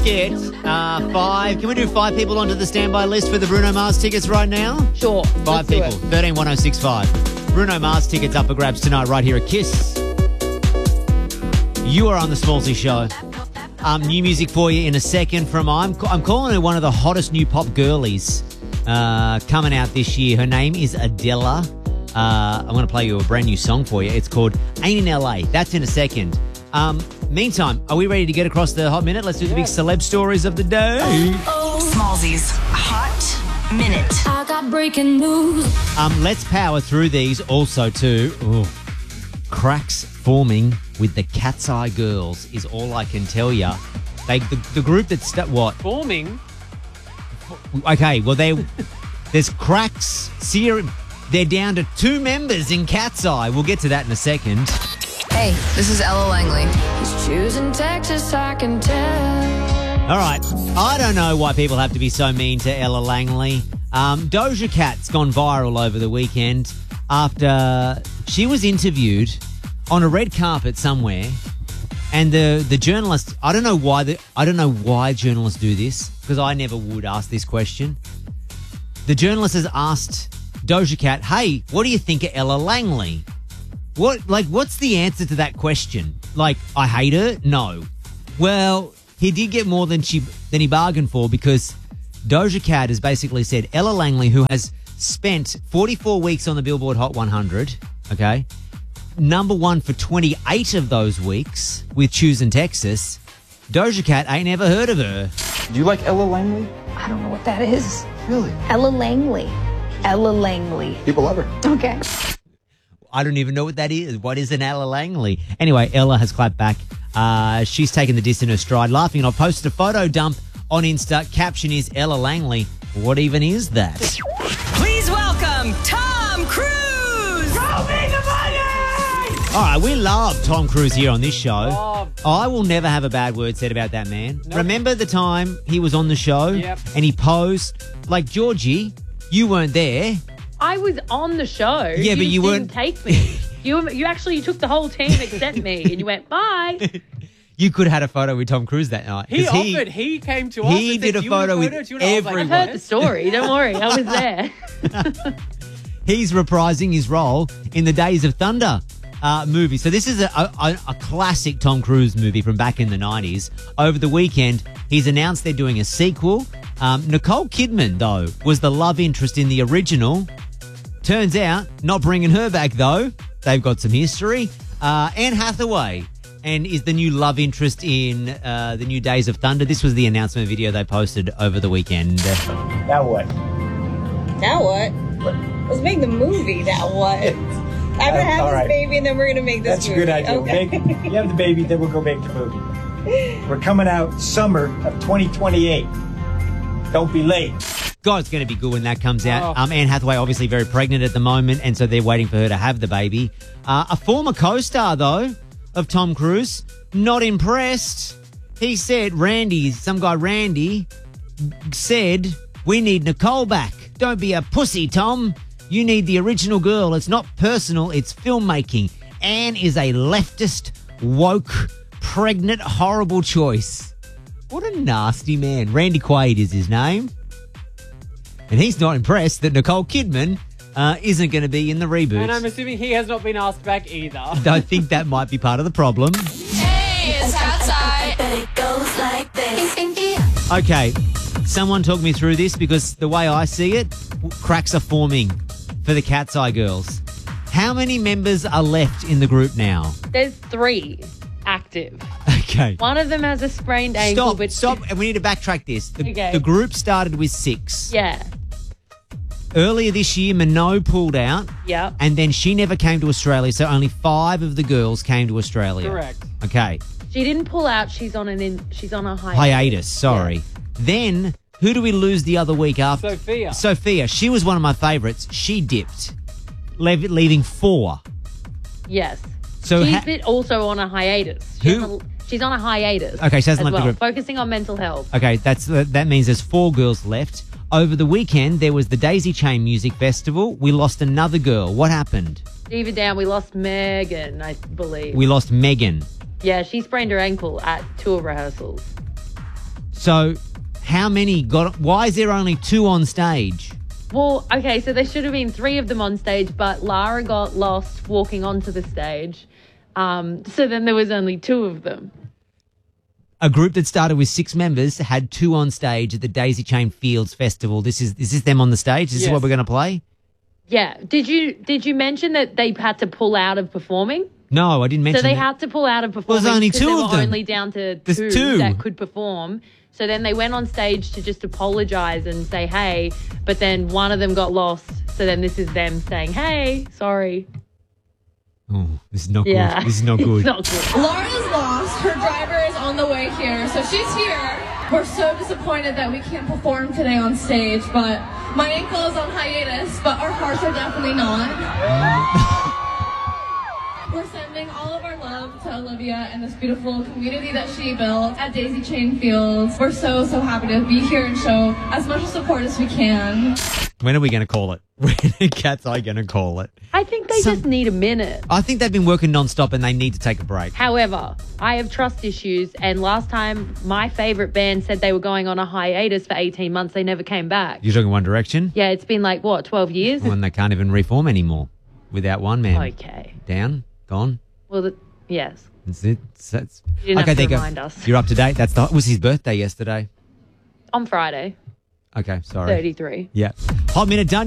get five. Can we do 5 people onto the standby list for the Bruno Mars tickets right now? Sure. 5 people. 131065. Bruno Mars tickets up for grabs tonight right here at Kiss. You are on the Smallsy Show. New music for you in a second from I'm calling her one of the hottest new pop girlies coming out this year. Her name is Adela. I'm going to play you a brand new song for you. It's called Ain't in LA. That's in a second. Meantime, are we ready to get across the hot minute? Let's do the big celeb stories of the day. Smallsy's Hot Minute. I got breaking news. Let's power through these also too. Cracks forming with the Cat's Eye Girls is all I can tell you. The group that's what? Forming? Okay, well, there's cracks. They're down to 2 members in Cat's Eye. We'll get to that in a second. Hey, this is Ella Langley. He's choosing Texas, I can tell. All right. I don't know why people have to be so mean to Ella Langley. Doja Cat's gone viral over the weekend after she was interviewed on a red carpet somewhere, and the journalist, I don't know why journalists do this, because I never would ask this question. The journalist has asked Doja Cat, "Hey, what do you think of Ella Langley?" What's the answer to that question? Like, I hate her? No. Well, he did get more than he bargained for, because Doja Cat has basically said Ella Langley, who has spent 44 weeks on the Billboard Hot 100, okay, number 1 for 28 of those weeks with Choosing Texas, Doja Cat ain't ever heard of her. Do you like Ella Langley? I don't know what that is. Really? Ella Langley. Ella Langley. People love her. Okay. I don't even know what that is. What is an Ella Langley? Anyway, Ella has clapped back. She's taken the diss in her stride, laughing, and I've posted a photo dump on Insta. Caption is Ella Langley. What even is that? Please welcome Tom Cruise. Throw me the money! All right, we love Tom Cruise here on this show. I will never have a bad word said about that man. Nope. Remember the time he was on the show? Yep. And he posed? Like, Georgie, you weren't there. I was on the show. Yeah, but you didn't weren't. take me. You actually took the whole team except me, and you went bye. You could have had a photo with Tom Cruise that night. He 'cause offered. He came to us. he and did said, a "Do you want photo with Do you want-" I was like, everyone. I've heard the story. Don't worry, I was there. He's reprising his role in the Days of Thunder movie. So this is a classic Tom Cruise movie from back in the 90s. Over the weekend, he's announced they're doing a sequel. Nicole Kidman, though, was the love interest in the original. Turns out, not bringing her back, though. They've got some history. Anne Hathaway and is the new love interest in the new Days of Thunder. This was the announcement video they posted over the weekend. Now what? Now what? Let's make the movie. Now what? I'm gonna have all this right. baby, and then we're gonna make this That's movie. a good idea. Okay. You have the baby, then we'll go make the movie. We're coming out summer of 2028. Don't be late. God, it's going to be good when that comes out. Anne Hathaway obviously very pregnant at the moment, and so they're waiting for her to have the baby. A former co-star, though, of Tom Cruise, not impressed. He said, some guy Randy, said, "We need Nicole back. Don't be a pussy, Tom. You need the original girl. It's not personal, it's filmmaking. Anne is a leftist, woke, pregnant, horrible choice." What a nasty man. Randy Quaid is his name. And he's not impressed that Nicole Kidman isn't going to be in the reboot. And I'm assuming he has not been asked back either. I think that might be part of the problem. Hey, it's outside. It goes like this. Okay, someone talk me through this, because the way I see it, cracks are forming for the Cat's Eye Girls. How many members are left in the group now? There's 3 active. Okay. One of them has a sprained ankle. Stop. And we need to backtrack this. Okay. The group started with 6. Yeah. Earlier this year, Minogue pulled out. Yep. And then she never came to Australia, so only 5 of the girls came to Australia. Correct. Okay. She didn't pull out. She's on a hiatus. Hiatus, sorry. Yeah. Then, who do we lose the other week after? Sophia. Sophia. She was one of my favourites. She dipped, leaving 4. Yes. So she's also on a hiatus. She's on a hiatus. Okay, she hasn't left the group. Focusing on mental health. Okay, that means there's 4 girls left. Over the weekend, there was the Daisy Chain Music Festival. We lost another girl. What happened? Diva down. We lost Megan, I believe. We lost Megan. Yeah, she sprained her ankle at tour rehearsals. So how many got... Why is there only 2 on stage? Well, okay, so there should have been 3 of them on stage, but Lara got lost walking onto the stage. So then there was only 2 of them. A group that started with 6 members had 2 on stage at the Daisy Chain Fields Festival. Is this them on the stage? This is what we're going to play? Yeah. Did you mention that they had to pull out of performing? No, I didn't mention So they that. had to pull out of performing. Well, there's only 2 because of they were them. only down to There's 2 2 that could perform. So then they went on stage to just apologise and say, hey, but then one of them got lost. So then this is them saying, hey, sorry. Oh, this is not good. Yeah. This is not good. It's not good. Laura's lost. Her driver is on the way here, so she's here. We're so disappointed that we can't perform today on stage, but my ankle is on hiatus, but our hearts are definitely not. We're sending all of our love to Olivia and this beautiful community that she built at Daisy Chain Fields. We're so happy to be here and show as much support as we can. When are we going to call it? When are Cat's Eye going to call it? I think they just need a minute. I think they've been working non-stop and they need to take a break. However, I have trust issues, and last time my favourite band said they were going on a hiatus for 18 months, they never came back. You're talking One Direction? Yeah, it's been like, 12 years? When they can't even reform anymore without one man. Okay. Down, gone. Well, yes. That's it. You didn't have to there you go. remind us. You're up to date. It was his birthday yesterday. On Friday, Okay, sorry. 33. Yeah. Hot minute done.